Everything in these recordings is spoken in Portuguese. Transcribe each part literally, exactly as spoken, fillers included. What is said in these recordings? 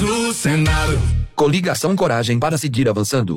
no Senado. Coligação Coragem para seguir avançando.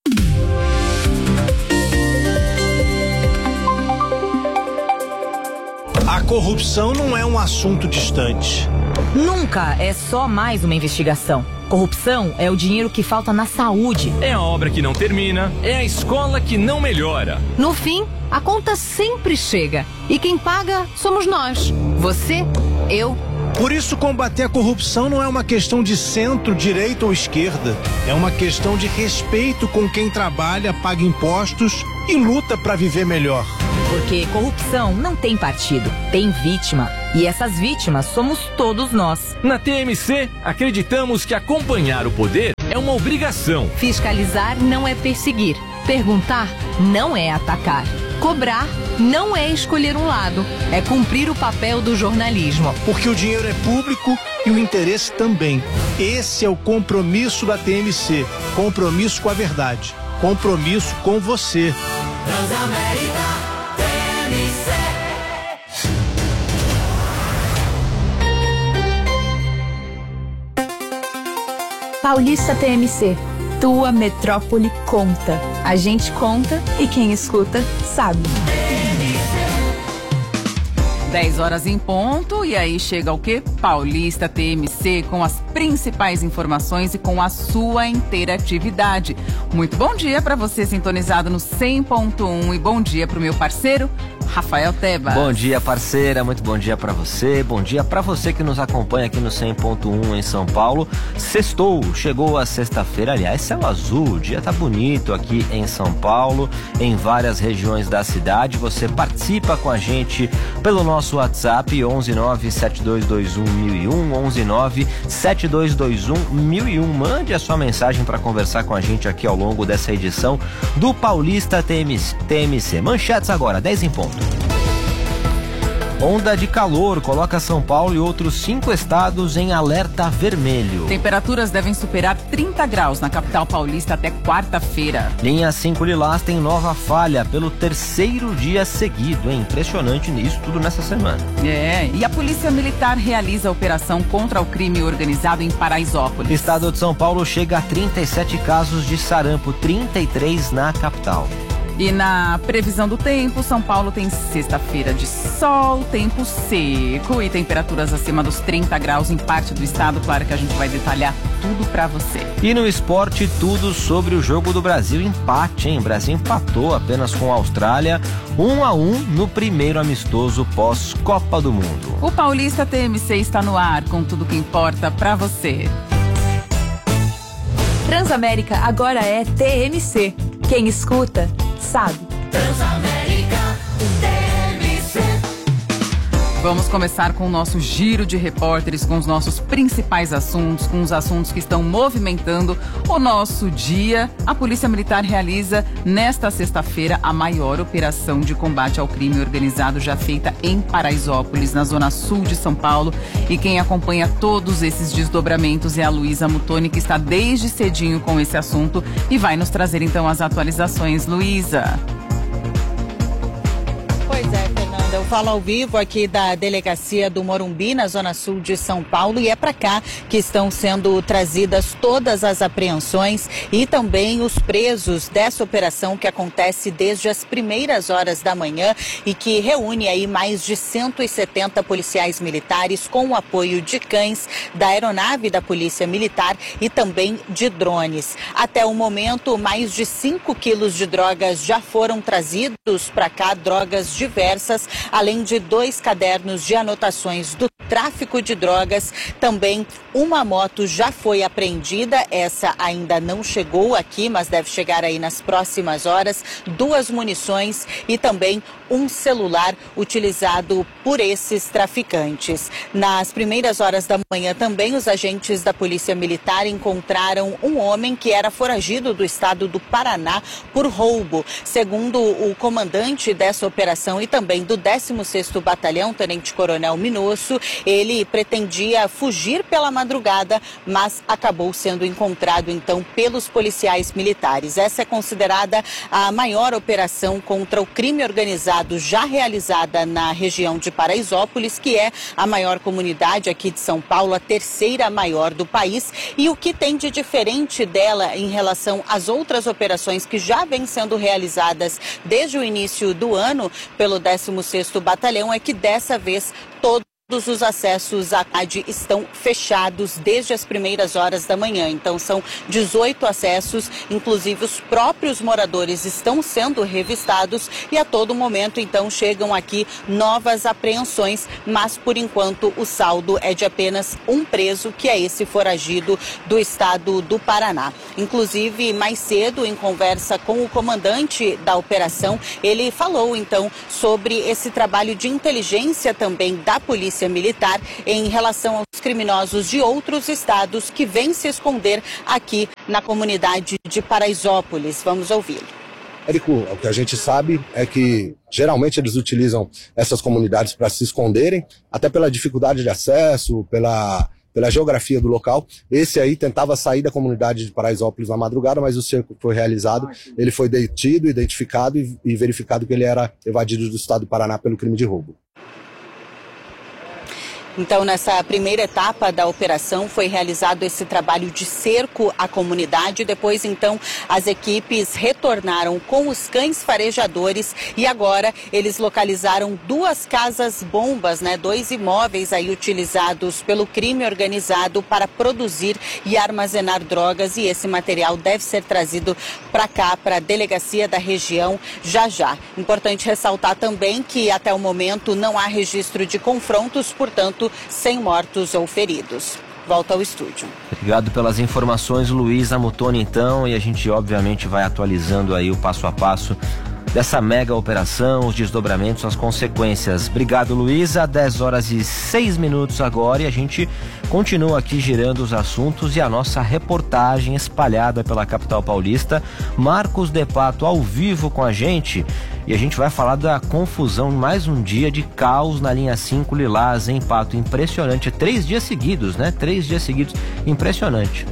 A corrupção não é um assunto distante. Nunca é só mais uma investigação. Corrupção é o dinheiro que falta na saúde. É a obra que não termina, é a escola que não melhora. No fim, a conta sempre chega. E quem paga somos nós. Você, eu. Por isso, combater a corrupção não é uma questão de centro, direita ou esquerda. É uma questão de respeito com quem trabalha, paga impostos e luta para viver melhor. Porque corrupção não tem partido, tem vítima. E essas vítimas somos todos nós. Na T M C, acreditamos que acompanhar o poder é uma obrigação. Fiscalizar não é perseguir. Perguntar não é atacar. Cobrar não é escolher um lado. É cumprir o papel do jornalismo. Porque o dinheiro é público e o interesse também. Esse é o compromisso da T M C. Compromisso com a verdade. Compromisso com você. Transamérica T M C. Paulista T M C, tua metrópole conta. A gente conta e quem escuta sabe. dez horas em ponto, e aí chega o quê? Paulista T M C, com as principais informações e com a sua interatividade. Muito bom dia para você sintonizado no cem ponto um e bom dia para o meu parceiro, Rafael Tebas. Bom dia, parceira, muito bom dia pra você, bom dia pra você que nos acompanha aqui no cem ponto um em São Paulo. Sextou, chegou a sexta-feira, aliás, céu azul, o dia tá bonito aqui em São Paulo, em várias regiões da cidade. Você participa com a gente pelo nosso WhatsApp onze nove sete dois dois um mil e um, onze nove sete dois dois um mil e um. Mande a sua mensagem para conversar com a gente aqui ao longo dessa edição do Paulista T M C. Manchetes agora, dez em ponto. Onda de calor coloca São Paulo e outros cinco estados em alerta vermelho. Temperaturas devem superar trinta graus na capital paulista até quarta-feira. Linha cinco Lilás tem nova falha pelo terceiro dia seguido. É impressionante isso tudo nessa semana. É, e a Polícia Militar realiza a operação contra o crime organizado em Paraisópolis. Estado de São Paulo chega a trinta e sete casos de sarampo, trinta e três na capital. E na previsão do tempo, São Paulo tem sexta-feira de sol, tempo seco e temperaturas acima dos trinta graus em parte do estado. Claro que a gente vai detalhar tudo pra você. E no esporte, tudo sobre o jogo do Brasil. Empate, hein? O Brasil empatou apenas com a Austrália, um a um no primeiro amistoso pós-Copa do Mundo. O Paulista T M C está no ar com tudo que importa pra você. Transamérica agora é T M C. Quem escuta, sabe. Transamérica T M C. Vamos começar com o nosso giro de repórteres, com os nossos principais assuntos, com os assuntos que estão movimentando o nosso dia. A Polícia Militar realiza nesta sexta-feira a maior operação de combate ao crime organizado já feita em Paraisópolis, na zona sul de São Paulo. E quem acompanha todos esses desdobramentos é a Luísa Mutoni, que está desde cedinho com esse assunto e vai nos trazer então as atualizações. Luísa. Pois é, Fernanda, eu falo ao vivo aqui da delegacia do Morumbi, na zona sul de São Paulo, e é para cá que estão sendo trazidas todas as apreensões e também os presos dessa operação que acontece desde as primeiras horas da manhã e que reúne aí mais de cento e setenta policiais militares com o apoio de cães da aeronave da Polícia Militar e também de drones. Até o momento, mais de cinco quilos de drogas já foram trazidos para cá, drogas diversas, além de dois cadernos de anotações do tráfico de drogas. Também uma moto já foi apreendida, essa ainda não chegou aqui, mas deve chegar aí nas próximas horas. Duas munições e também um celular utilizado por esses traficantes. Nas primeiras horas da manhã também os agentes da Polícia Militar encontraram um homem que era foragido do estado do Paraná por roubo. Segundo o comandante dessa operação e também do décimo décimo sexto Batalhão, Tenente Coronel Minosso. Ele pretendia fugir pela madrugada, mas acabou sendo encontrado então pelos policiais militares. Essa é considerada a maior operação contra o crime organizado já realizada na região de Paraisópolis, que é a maior comunidade aqui de São Paulo, a terceira maior do país. E o que tem de diferente dela em relação às outras operações que já vêm sendo realizadas desde o início do ano pelo décimo sexto Batalhão é que dessa vez todo Todos os acessos à C A D estão fechados desde as primeiras horas da manhã. Então são dezoito acessos, inclusive os próprios moradores estão sendo revistados e a todo momento então chegam aqui novas apreensões, mas por enquanto o saldo é de apenas um preso, que é esse foragido do estado do Paraná. Inclusive, mais cedo, em conversa com o comandante da operação, ele falou então sobre esse trabalho de inteligência também da Polícia Militar em relação aos criminosos de outros estados que vêm se esconder aqui na comunidade de Paraisópolis. Vamos ouvi-lo. Érico, o que a gente sabe é que geralmente eles utilizam essas comunidades para se esconderem, até pela dificuldade de acesso, pela, pela geografia do local. Esse aí tentava sair da comunidade de Paraisópolis na madrugada, mas o cerco foi realizado, ele foi detido, identificado e, e verificado que ele era evadido do estado do Paraná pelo crime de roubo. Então, nessa primeira etapa da operação, foi realizado esse trabalho de cerco à comunidade. Depois, então, as equipes retornaram com os cães farejadores e agora eles localizaram duas casas-bombas, né? Dois imóveis aí utilizados pelo crime organizado para produzir e armazenar drogas. E esse material deve ser trazido para cá, para a delegacia da região, já já. Importante ressaltar também que, até o momento, não há registro de confrontos, portanto, sem mortos ou feridos. Volta ao estúdio. Obrigado pelas informações, Luísa Mutoni, então, e a gente obviamente vai atualizando aí o passo a passo dessa mega operação, os desdobramentos, as consequências. Obrigado, Luísa. dez horas e seis minutos agora e a gente continua aqui girando os assuntos e a nossa reportagem espalhada pela capital paulista. Marcos De Pato ao vivo com a gente e a gente vai falar da confusão, mais um dia de caos na linha cinco Lilás, em Pato. Impressionante, três dias seguidos, né? Três dias seguidos, impressionante.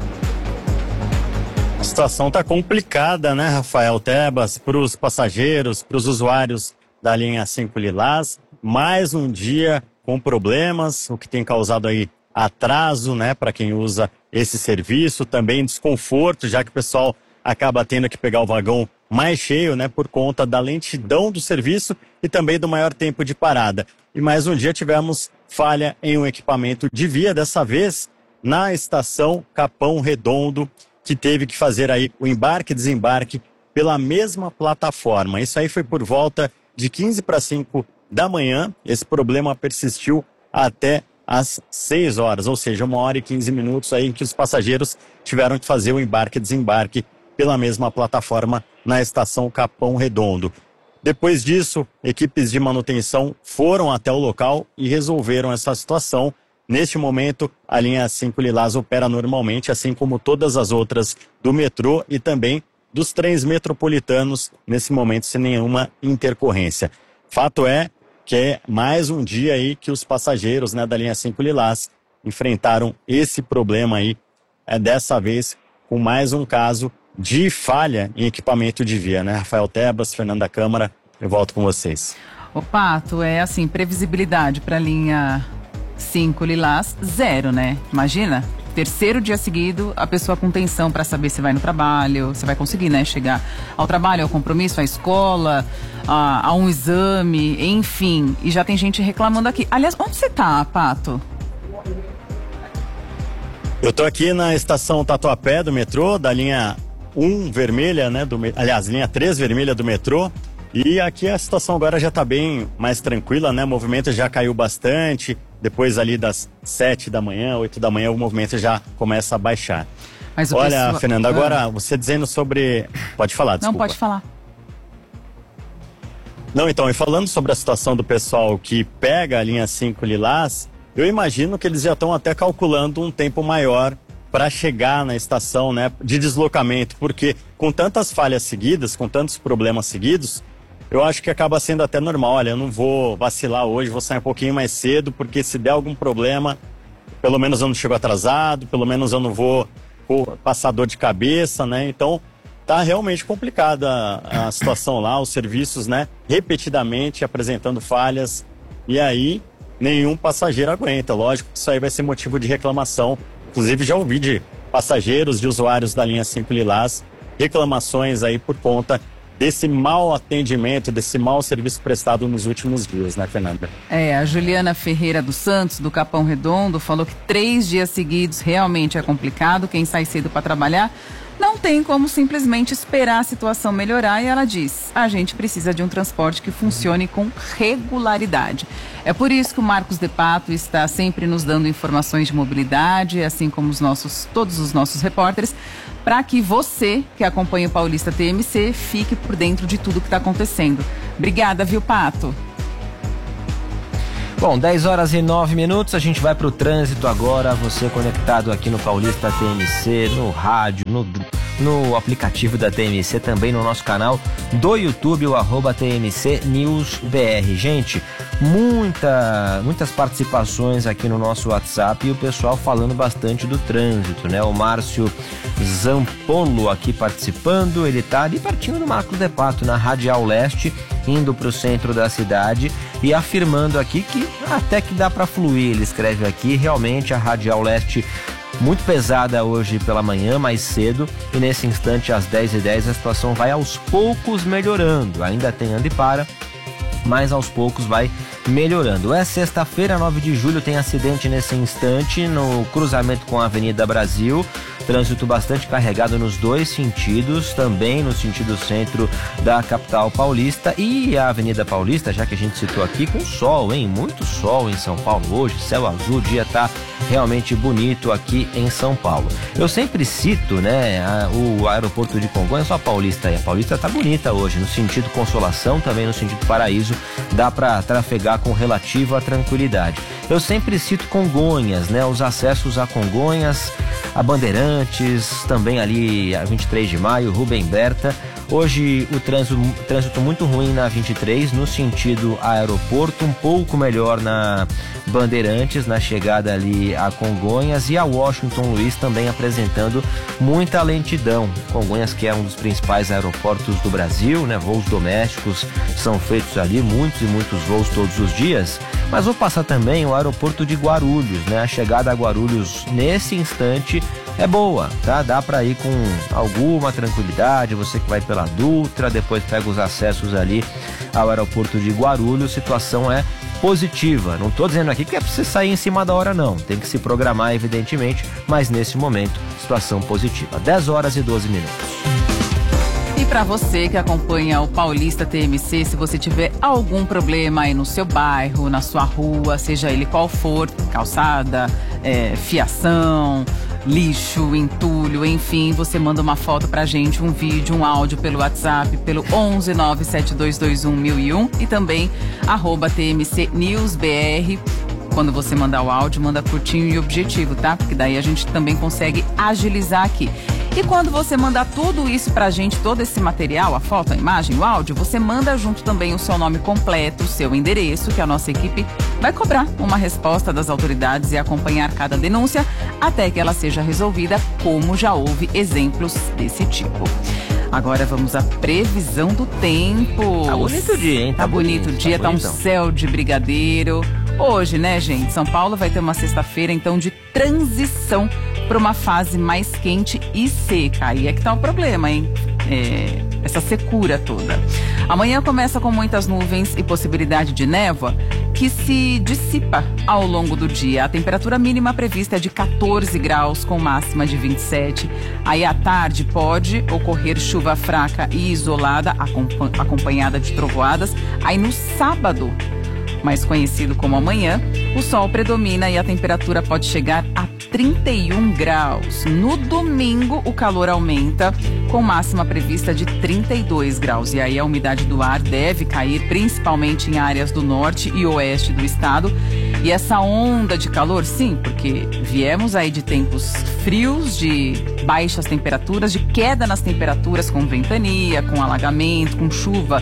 A situação está complicada, né, Rafael Tebas, para os passageiros, para os usuários da linha cinco Lilás. Mais um dia com problemas, o que tem causado aí atraso, né, para quem usa esse serviço. Também desconforto, já que o pessoal acaba tendo que pegar o vagão mais cheio, né, por conta da lentidão do serviço e também do maior tempo de parada. E mais um dia tivemos falha em um equipamento de via, dessa vez na estação Capão Redondo, que teve que fazer aí o embarque e desembarque pela mesma plataforma. Isso aí foi por volta de quinze para cinco da manhã. Esse problema persistiu até às seis horas, ou seja, uma hora e quinze minutos aí em que os passageiros tiveram que fazer o embarque e desembarque pela mesma plataforma na estação Capão Redondo. Depois disso, equipes de manutenção foram até o local e resolveram essa situação. Neste momento, a linha cinco Lilás opera normalmente, assim como todas as outras do metrô e também dos trens metropolitanos, nesse momento sem nenhuma intercorrência. Fato é que é mais um dia aí que os passageiros, né, da linha cinco Lilás enfrentaram esse problema aí, é, dessa vez com mais um caso de falha em equipamento de via, né? Rafael Tebas, Fernanda Câmara, eu volto com vocês. Ô Pato, é assim, previsibilidade para a linha cinco Lilás, zero, né? Imagina, terceiro dia seguido, a pessoa com tensão para saber se vai no trabalho, se vai conseguir, né, chegar ao trabalho, ao compromisso, à escola, a, a um exame, enfim. E já tem gente reclamando aqui. Aliás, onde você tá, Pato? Eu tô aqui na estação Tatuapé do metrô, da linha um vermelha, né? Do, aliás, linha três vermelha do metrô. E aqui a situação agora já tá bem mais tranquila, né? O movimento já caiu bastante. Depois ali das sete da manhã, oito da manhã, o movimento já começa a baixar. Mas Olha, pessoa... Fernanda, agora você dizendo sobre... Pode falar, desculpa. Não, pode falar. Não, então, e falando sobre a situação do pessoal que pega a linha cinco Lilás, eu imagino que eles já estão até calculando um tempo maior para chegar na estação, né, de deslocamento, porque com tantas falhas seguidas, com tantos problemas seguidos, o eu acho que acaba sendo até normal. Olha, eu não vou vacilar hoje, vou sair um pouquinho mais cedo, porque se der algum problema, pelo menos eu não chego atrasado, pelo menos eu não vou pô, passar dor de cabeça, né? Então, tá realmente complicada a, a situação lá, os serviços, né, repetidamente apresentando falhas, e aí nenhum passageiro aguenta. Lógico que isso aí vai ser motivo de reclamação. Inclusive já ouvi de passageiros, de usuários da linha cinco Lilás, reclamações aí por conta desse mau atendimento, desse mau serviço prestado nos últimos dias, né, Fernanda? É, a Juliana Ferreira dos Santos, do Capão Redondo, falou que três dias seguidos realmente é complicado. Quem sai cedo para trabalhar não tem como simplesmente esperar a situação melhorar, e ela diz, a gente precisa de um transporte que funcione com regularidade. É por isso que o Marcos de Pato está sempre nos dando informações de mobilidade, assim como os nossos, todos os nossos repórteres, para que você, que acompanha o Paulista T M C, fique por dentro de tudo que está acontecendo. Obrigada, viu, Pato? Bom, dez horas e nove minutos, a gente vai para o trânsito agora. Você conectado aqui no Paulista T M C, no rádio, no, no aplicativo da T M C, também no nosso canal do YouTube, o arroba T M C News B R. Gente, muita, muitas participações aqui no nosso WhatsApp e o pessoal falando bastante do trânsito, né? O Márcio Zampolo aqui participando, ele tá ali pertinho do Marcos de Pato, na Radial Leste, indo para o centro da cidade e afirmando aqui que até que dá para fluir. Ele escreve aqui, realmente a Radial Leste muito pesada hoje pela manhã, mais cedo, e nesse instante às dez e dez a situação vai aos poucos melhorando. Ainda tem anda e para, mas aos poucos vai melhorando. É sexta-feira, nove de julho, tem acidente nesse instante no cruzamento com a Avenida Brasil. Trânsito bastante carregado nos dois sentidos, também no sentido centro da capital paulista, e a Avenida Paulista, já que a gente citou aqui, com sol, hein? Muito sol em São Paulo hoje, céu azul, o dia tá realmente bonito aqui em São Paulo. Eu sempre cito, né, a, o aeroporto de Congonhas, só a Paulista aí. A Paulista tá bonita hoje, no sentido Consolação, também no sentido Paraíso, dá para trafegar com relativa tranquilidade. Eu sempre cito Congonhas, né, os acessos a Congonhas, a Bandeirantes, também ali a vinte e três de maio, Rubem Berta. Hoje o trânsito, trânsito muito ruim na vinte e três, no sentido aeroporto, um pouco melhor na Bandeirantes, na chegada ali a Congonhas, e a Washington Luiz também apresentando muita lentidão. Congonhas, que é um dos principais aeroportos do Brasil, né? Voos domésticos são feitos ali, muitos e muitos voos todos os dias. Mas vou passar também o aeroporto de Guarulhos, né? A chegada a Guarulhos nesse instante é boa, tá? Dá para ir com alguma tranquilidade. Você que vai pela Dutra, depois pega os acessos ali ao aeroporto de Guarulhos, situação é positiva. Não tô dizendo aqui que é pra você sair em cima da hora, não. Tem que se programar, evidentemente, mas nesse momento, situação positiva. dez horas e doze minutos. E para você que acompanha o Paulista T M C, se você tiver algum problema aí no seu bairro, na sua rua, seja ele qual for, calçada, é, fiação, lixo, entulho, enfim, você manda uma foto pra gente, um vídeo, um áudio pelo WhatsApp, pelo onze nove sete dois dois um mil e um, e também arroba T M C News B R. Quando você mandar o áudio, manda curtinho e objetivo, tá? Porque daí a gente também consegue agilizar aqui. E quando você mandar tudo isso pra gente, todo esse material, a foto, a imagem, o áudio, você manda junto também o seu nome completo, o seu endereço, que a nossa equipe vai cobrar uma resposta das autoridades e acompanhar cada denúncia até que ela seja resolvida, como já houve exemplos desse tipo. Agora vamos à previsão do tempo. Tá bonito o dia, hein? Tá, tá bonito o dia, tá, tá um céu de brigadeiro. Hoje, né, gente? São Paulo vai ter uma sexta-feira, então, de transição para uma fase mais quente e seca. Aí é que tá o problema, hein? É, essa secura toda. Amanhã começa com muitas nuvens e possibilidade de névoa que se dissipa ao longo do dia. A temperatura mínima prevista é de quatorze graus, com máxima de vinte e sete. Aí à tarde pode ocorrer chuva fraca e isolada, acompanhada de trovoadas. Aí no sábado, mais conhecido como amanhã, o sol predomina e a temperatura pode chegar a trinta e um graus. No domingo, o calor aumenta, com máxima prevista de trinta e dois graus. E aí a umidade do ar deve cair, principalmente em áreas do norte e oeste do estado. E essa onda de calor, sim, porque viemos aí de tempos frios, de baixas temperaturas, de queda nas temperaturas, com ventania, com alagamento, com chuva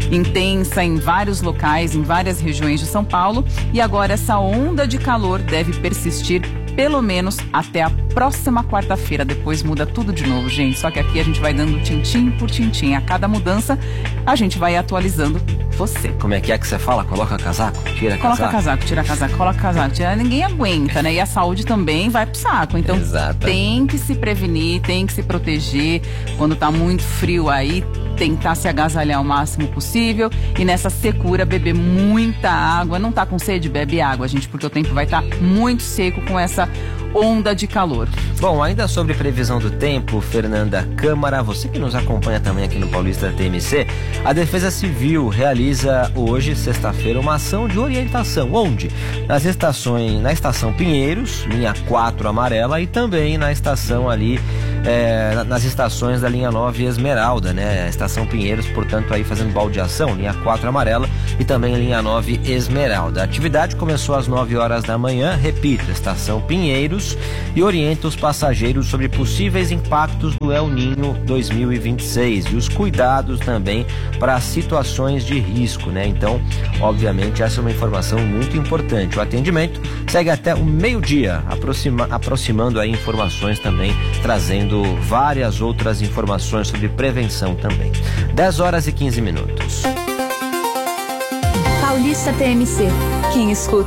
intensa em vários locais, em várias regiões de São Paulo. E agora essa onda de calor deve persistir pelo menos até a próxima quarta-feira. Depois muda tudo de novo, gente. Só que aqui a gente vai dando tintim por tintim. A cada mudança, a gente vai atualizando você. Como é que é que você fala? Coloca casaco, tira casaco. Coloca casaco, tira casaco, coloca casaco. Tira, ninguém aguenta, né? E a saúde também vai pro saco. Então Exato. Tem que se prevenir, tem que se proteger. Quando tá muito frio aí, tentar se agasalhar o máximo possível. E nessa secura, beber muita água. Não tá com sede? Bebe água, gente, porque o tempo vai estar muito seco com essa onda de calor. Bom, ainda sobre previsão do tempo, Fernanda Câmara, você que nos acompanha também aqui no Paulista T M C, a Defesa Civil realiza hoje, sexta-feira, uma ação de orientação. Onde? Nas estações, na estação Pinheiros, linha quatro amarela, e também na estação ali, é, nas estações da linha nove Esmeralda, né? A estação Pinheiros, portanto, aí fazendo baldeação, linha quatro amarela e também linha nove Esmeralda. A atividade começou às nove horas da manhã, repito, estação Pinheiros, e orienta os passageiros sobre possíveis impactos do El Niño dois mil e vinte e seis e os cuidados também para situações de risco, né? Então, obviamente, essa é uma informação muito importante. O atendimento segue até o meio-dia, aproxima, aproximando aí informações também, trazendo várias outras informações sobre prevenção também. dez horas e quinze minutos. Paulista T M C. Quem escuta